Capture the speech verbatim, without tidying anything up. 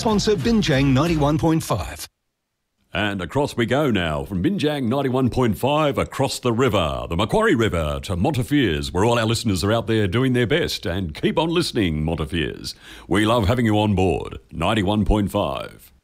sponsor Binjang ninety-one point five. And across we go now, from Binjang ninety-one point five across the river, the Macquarie River, to Montefiores, where all our listeners are out there doing their best. And keep on listening, Montefiores. We love having you on board. ninety-one point five.